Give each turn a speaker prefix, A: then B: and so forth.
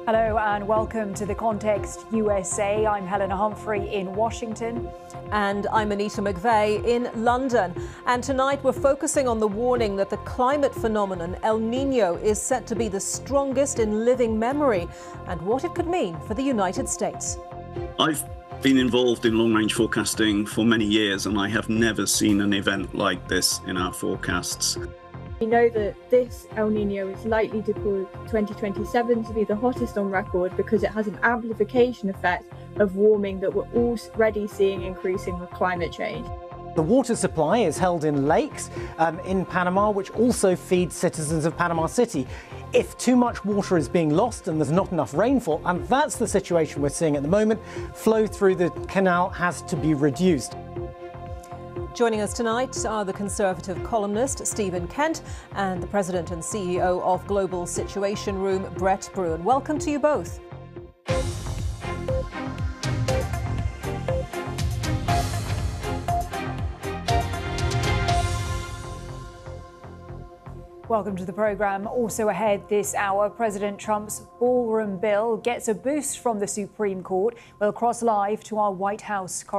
A: Hello and welcome to The Context USA. I'm Helena Humphrey in Washington.
B: And I'm Anita McVeigh in London. And tonight we're focusing on the warning that the climate phenomenon El Niño is set to be the strongest in living memory and what it could mean for the United States.
C: I've been involved in long-range forecasting for many years and I have never seen an event like this in our forecasts.
D: We know that this El Niño is likely to cause 2027 to be the hottest on record because it has an amplification effect of warming that we're already seeing increasing with climate change.
E: The water supply is held in lakes in Panama, which also feeds citizens of Panama City. If too much water is being lost and there's not enough rainfall, and that's the situation we're seeing at the moment, flow through the canal has to be reduced.
B: Joining us tonight are the Conservative columnist Stephen Kent and the President and CEO of Global Situation Room, Brett Bruen. Welcome to you both.
A: Welcome to the programme. Also ahead this hour, President Trump's ballroom bill gets a boost from the Supreme Court. We'll cross live to our White House correspondent.